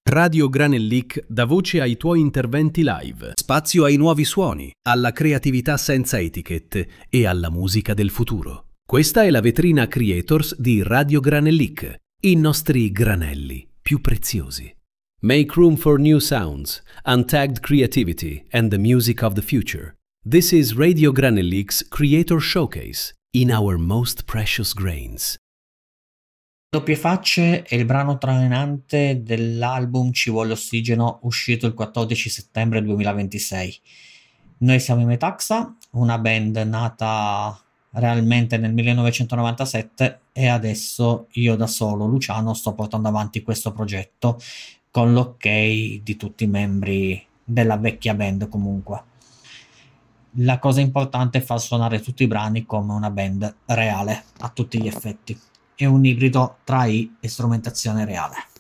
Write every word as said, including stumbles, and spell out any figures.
Radio Granellic dà voce ai tuoi interventi live, spazio ai nuovi suoni, alla creatività senza etichette e alla musica del futuro. Questa è la vetrina Creators di Radio Granellic, i nostri granelli più preziosi. Make room for new sounds, untagged creativity and the music of the future. This is Radio Granellic's Creator Showcase in our most precious grains. Doppie facce è il brano trainante dell'album Ci vuole ossigeno, uscito il quattordici settembre duemilaventisei. Noi siamo i Metaxa, una band nata realmente nel millenovecentonovantasette, e adesso io da solo, Luciano, sto portando avanti questo progetto con l'ok di tutti i membri della vecchia band. Comunque la cosa importante è far suonare tutti i brani come una band reale a tutti gli effetti. È un ibrido tra I e strumentazione reale.